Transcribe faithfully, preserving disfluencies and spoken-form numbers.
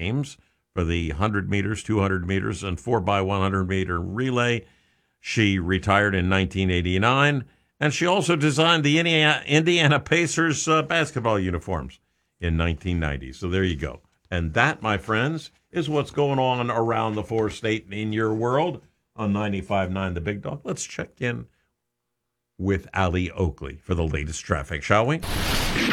games for the one hundred meters, two hundred meters, and four by one hundred meter relay. She retired in nineteen eighty-nine, and she also designed the Indiana, Indiana Pacers uh, basketball uniforms in nineteen ninety. So there you go. And that, my friends, is what's going on around the four-state in your world on ninety-five point nine The Big Dog. Let's check in with Allie Oakley for the latest traffic, shall we?